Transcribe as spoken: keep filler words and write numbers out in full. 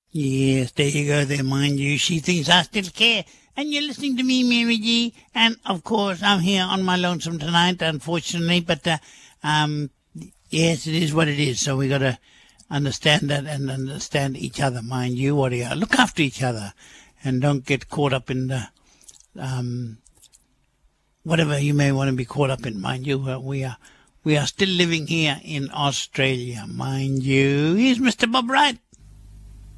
Yes, there you go there, mind you. She thinks I still care. And you're listening to me, Mary G. And, of course, I'm here on my lonesome tonight, unfortunately. But, uh, um, yes, it is what it is. So we got to understand that and understand each other, mind you. What do you look after each other and don't get caught up in the, um, whatever you may want to be caught up in, mind you. Uh, we are we are still living here in Australia, mind you. Here's Mister Bob Wright.